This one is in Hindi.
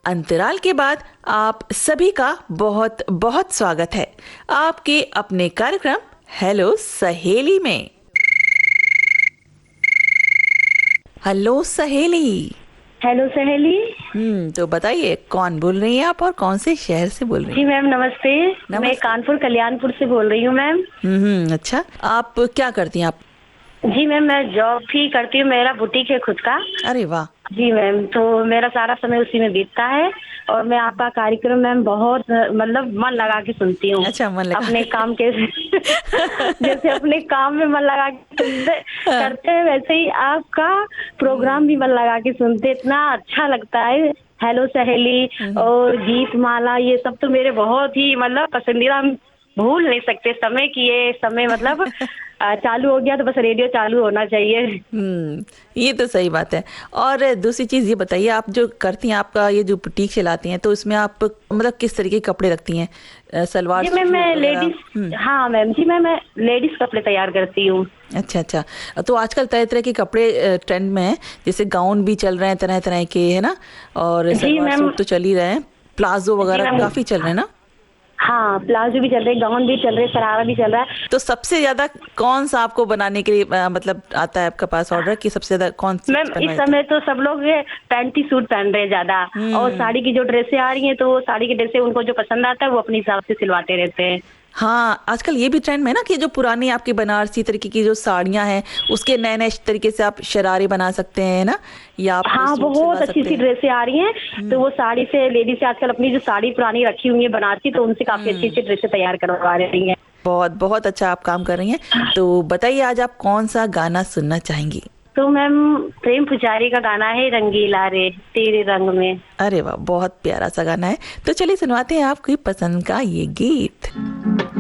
अंतराल के बाद आप सभी का बहुत बहुत स्वागत है आपके अपने कार्यक्रम हेलो सहेली में। हेलो सहेली। हेलो सहेली। तो बताइए कौन बोल रही हैं आप और कौन से शहर से बोल रही हैं? जी मैम नमस्ते। मैं कानपुर कल्याणपुर से बोल रही हूँ मैम। अच्छा, आप क्या करती हैं आप? जी मैम मैं जॉब भी करती हूँ, मेरा बुटीक है खुद का। अरे वाह। जी मैम, तो मेरा सारा समय उसी में बीतता है और मैं आपका कार्यक्रम मैम बहुत मतलब मन लगा के सुनती हूँ। अच्छा, मन लगा अपने काम के जैसे अपने काम में मन लगा के करते हैं वैसे ही आपका प्रोग्राम भी मन लगा के सुनते, इतना अच्छा लगता है। हेलो सहेली और गीत माला ये सब तो मेरे बहुत ही मतलब पसंदीदा, हम भूल नहीं सकते समय की। ये समय मतलब चालू हो गया तो बस रेडियो चालू होना चाहिए। ये तो सही बात है। और दूसरी चीज ये बताइए, आप जो करती हैं, आपका ये जो बुटीक चलाती हैं, तो इसमें आप मतलब किस तरीके के कपड़े रखती हैं? सलवार जी मैम मैं लेडीज, हाँ मैम जी मैं लेडीज कपड़े तैयार करती हूँ। अच्छा, तो आजकल तरह तरह के कपड़े ट्रेंड में है, जैसे गाउन भी चल रहे हैं तरह तरह के, है ना, और सलवार सूट तो चल ही रहे हैं, प्लाजो वगैरह काफी चल रहे हैं ना। हाँ प्लाजो भी चल रहे, गाउन भी चल रहे, शरारा भी चल रहा है। तो सबसे ज्यादा कौन सा आपको बनाने के लिए मतलब आता है आपके पास ऑर्डर, कि सबसे ज्यादा कौन सा? मैम इस समय तो सब लोग पैंटी सूट पहन रहे हैं ज्यादा, और साड़ी की जो ड्रेसें आ रही हैं तो वो साड़ी की ड्रेसें उनको जो पसंद आता है वो अपने हिसाब से सिलवाते रहते हैं। हाँ, आजकल ये भी ट्रेंड में है ना कि जो पुरानी आपकी बनारसी तरीके की जो साड़ियां हैं उसके नए नए तरीके से आप शरारे बना सकते हैं ना, या आप हाँ बहुत अच्छी सी ड्रेसें आ रही हैं। तो वो साड़ी से लेडीज से आजकल अपनी जो साड़ी पुरानी रखी हुई है बनारसी, तो उनसे काफी अच्छी अच्छी ड्रेसें तैयार करवा रही हैं। बहुत बहुत अच्छा आप काम कर रही हैं। तो बताइए आज आप कौन सा गाना सुनना चाहेंगी? तो मैम प्रेम पुजारी का गाना है रंगीला रे तेरे रंग में। अरे वाह, बहुत प्यारा सा गाना है। तो चलिए सुनवाते हैं आपकी पसंद का ये गीत।